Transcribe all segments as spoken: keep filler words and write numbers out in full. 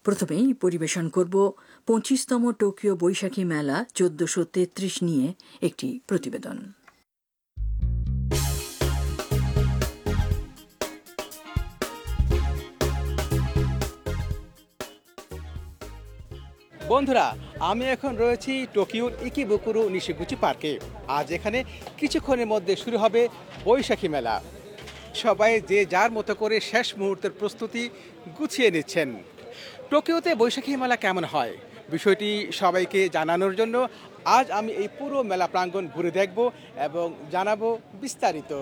প্রথমেই পরিবেশন করব পঁচিশতম টোকিও বৈশাখী মেলা চোদ্দশো তেত্রিশ নিয়ে একটি প্রতিবেদন। বন্ধুরা, আমি এখন রয়েছি টোকিওর ইকিবুকুরু নিশিগুচি পার্কে। আজ এখানে কিছুক্ষণের মধ্যে শুরু হবে বৈশাখী মেলা। সবাই যে যার মতো করে শেষ মুহূর্তের প্রস্তুতি গুছিয়ে নিচ্ছেন। টোকিওতে বৈশাখী মেলা কেমন হয় বিষয়টি সবাইকে জানানোর জন্য আজ আমি এই পুরো মেলা প্রাঙ্গণ ঘুরে দেখব এবং জানাবো বিস্তারিত।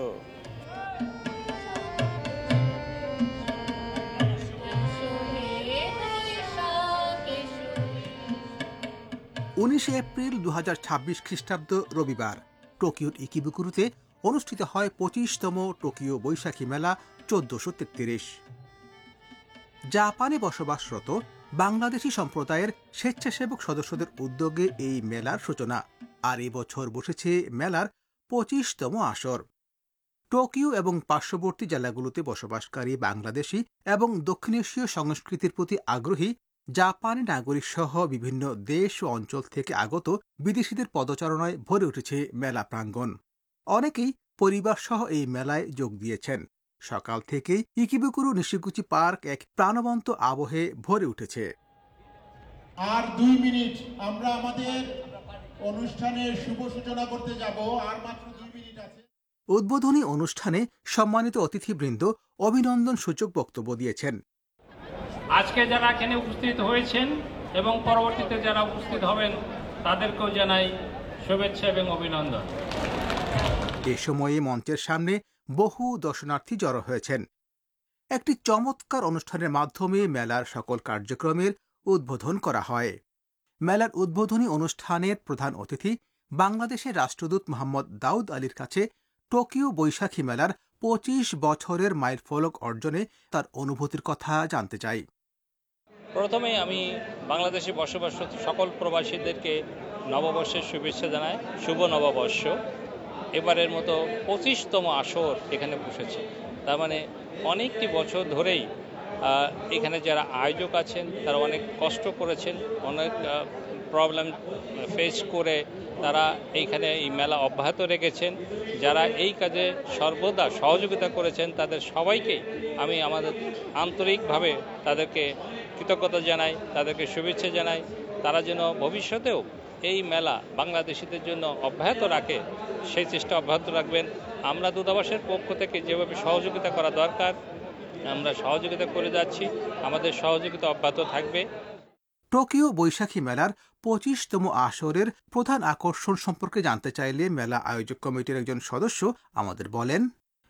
উনিশে এপ্রিল দু হাজার ছাব্বিশ খ্রিস্টাব্দ রবিবার টোকিওর ইকিবুকুরুতে অনুষ্ঠিত হয় পঁচিশতম টোকিও বৈশাখী মেলা চোদ্দশো তেত্রিশ। জাপানে বসবাসরত বাংলাদেশি সম্প্রদায়ের স্বেচ্ছাসেবক সদস্যদের উদ্যোগে এই মেলার সূচনা। আর এবছর বসেছে মেলার পঁচিশতম আসর। টোকিও এবং পার্শ্ববর্তী জেলাগুলোতে বসবাসকারী বাংলাদেশি এবং দক্ষিণ এশীয় সংস্কৃতির প্রতি আগ্রহী জাপানি নাগরিক সহ বিভিন্ন দেশ ও অঞ্চল থেকে আগত বিদেশিদের পদচারণায় ভরে উঠেছে মেলা প্রাঙ্গণ। অনেকেই পরিবার সহ এই মেলায় যোগ দিয়েছেন। সকাল থেকেই ইকিবুকুরু নিশিগুচি পার্ক এক প্রাণবন্ত আবহে ভরে উঠেছে। আর দুই মিনিট আমরা আমাদের অনুষ্ঠানের শুভ সূচনা করতে যাব। আর মাত্র দুই মিনিট আছে। উদ্বোধনী অনুষ্ঠানে সম্মানিত অতিথিবৃন্দ অভিনন্দন সূচক বক্তব্য দিয়েছেন। আজকে যারা এখানে উপস্থিত হয়েছেন এবং পরবর্তীতে যারা উপস্থিত হবেন তাদেরকেও জানাই শুভেচ্ছা এবং অভিনন্দন। এ সময়ে মঞ্চের সামনে বহু দর্শনার্থী জড়ো হয়েছেন। একটি চমৎকার অনুষ্ঠানের মাধ্যমে মেলার সকল কার্যক্রমের উদ্বোধন করা হয়। মেলার উদ্বোধনী অনুষ্ঠানের প্রধান অতিথি বাংলাদেশের রাষ্ট্রদূত মোহাম্মদ দাউদ আলীর কাছে টোকিও বৈশাখী মেলার পঁচিশ বছরের মাইলফলক অর্জনে তার অনুভূতির কথা জানতে চাই। প্রথমেই আমি বাংলাদেশে বসবাসরত সকল প্রবাসীদেরকে নববর্ষের শুভেচ্ছা জানাই। শুভ নববর্ষ। এবারের মতো পঁচিশতম আসর এখানে বসেছে। তার মানে অনেকটি বছর ধরেই এখানে যারা আয়োজক আছেন তারা অনেক কষ্ট করেছেন, অনেক প্রবলেম ফেস করে তারা এইখানে এই মেলা অব্যাহত রেখেছেন। যারা এই কাজে সর্বদা সহযোগিতা করেছেন তাদের সবাইকে আমি আমাদের আন্তরিকভাবে তাদেরকে কৃতজ্ঞতা জানাই, তাদেরকে শুভেচ্ছা জানাই। তারা যেন ভবিষ্যতেও এই মেলা বাংলাদেশিদের জন্য অব্যাহত রাখে সেই চেষ্টা অব্যাহত রাখবেন। আমরা দূতাবাসের পক্ষ থেকে যেভাবে সহযোগিতা করা দরকার আমরা সহযোগিতা করে যাচ্ছি, আমাদের সহযোগিতা অব্যাহত থাকবে। টোকিও বৈশাখী মেলার পঁচিশতম আসরের প্রধান আকর্ষণ সম্পর্কে জানতে চাইলে মেলা আয়োজক কমিটির একজন সদস্য আমাদের বলেন,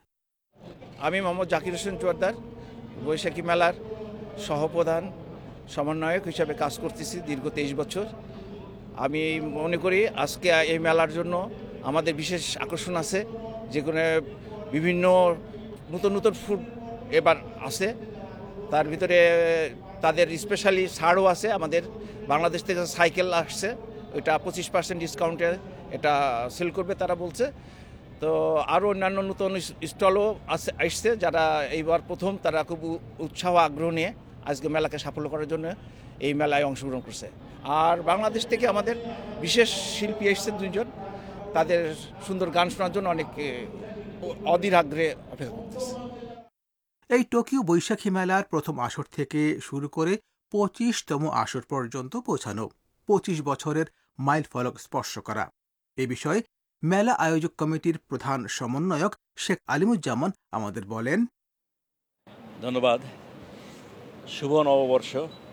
আমি মোহাম্মদ জাকির হোসেন চোয়ারদার, বৈশাখী মেলার সহপ্রধান সমন্বয়ক হিসাবে কাজ করতেছি দীর্ঘ তেইশ বছর। আমি মনে করি আজকে এই মেলার জন্য আমাদের বিশেষ আকর্ষণ আছে, যেখানে বিভিন্ন নতুন নতুন ফুড এবার আছে। তার ভিতরে তাদের স্পেশালি ছাড়ও আছে। আমাদের বাংলাদেশ থেকে সাইকেল আসছে, ওইটা পঁচিশ পার্সেন্ট ডিসকাউন্টে এটা সেল করবে তারা বলছে। তো আরও অন্যান্য নতুন স্টলও আছে আসছে, যারা এইবার প্রথম তারা খুব উৎসাহ আগ্রহ নিয়ে আজকে মেলাকে সাফল্য করার জন্য এই মেলায় অংশগ্রহণ করছে। আর বাংলাদেশ থেকে আমাদের বিশেষ শিল্পী এসেছেন দুইজন, তাদের সুন্দর গান শোনার জন্য অনেক অধীর আগ্রহে অপেক্ষা করতেছে। এই টোকিও বৈশাখী মেলার প্রথম আসর থেকে শুরু করে পঁচিশতম আসর পর্যন্ত পৌঁছানো, পঁচিশ বছরের মাইল ফলক স্পর্শ করা, এ বিষয়ে মেলা আয়োজক কমিটির প্রধান সমন্বয়ক শেখ আলিমুজ্জামান আমাদের বলেন। ধন্যবাদ। শুভ নববর্ষ।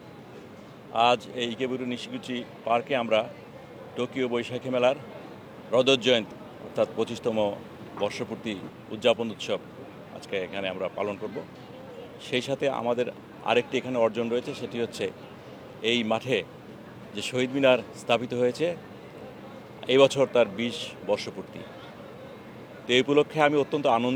আজ এই ইকিবুকুরু নিশিগুচি পার্কে আমরা টোকিও বৈশাখী মেলার রজত জয়ন্তী অর্থাৎ পঁচিশতম বর্ষপূর্তি উদযাপন উৎসব আজকে এখানে আমরা পালন করব। সেই সাথে আমাদের আরেকটি এখানে অর্জন রয়েছে, সেটি হচ্ছে এই মাঠে যে শহীদ মিনার স্থাপিত হয়েছে এই বছর তার বিশ বর্ষপূর্তি। তো এই উপলক্ষে আমি অত্যন্ত আনন্দিত।